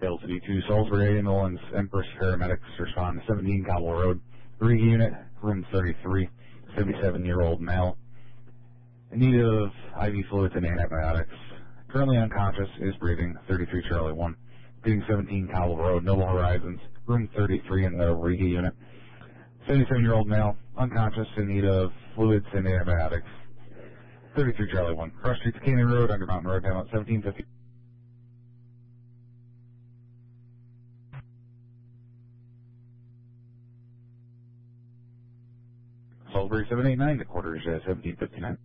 Failed to be 2 Salisbury ambulance, Empress paramedics respond to 17 Cobble Road. Riga unit, room 33, 77-year-old male. In need of IV fluids and antibiotics. Currently unconscious, is breathing, 33 Charlie 1. Getting 17 Cobble Road, Noble Horizons, room 33 in the Riga unit. 77-year-old male, unconscious, in need of fluids and antibiotics. 33 Charlie 1. Cross Street to Canyon Road, Under Mountain Road, down at 1750. Salisbury 789 to quarters at 1759.